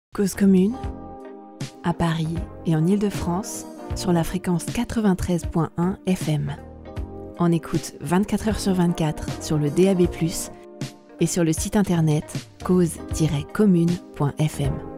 Cause commune, à Paris et en Île-de-France, sur la fréquence 93.1 FM. En écoute 24 heures sur 24 sur le DAB+, et sur le site internet cause-commune.fm.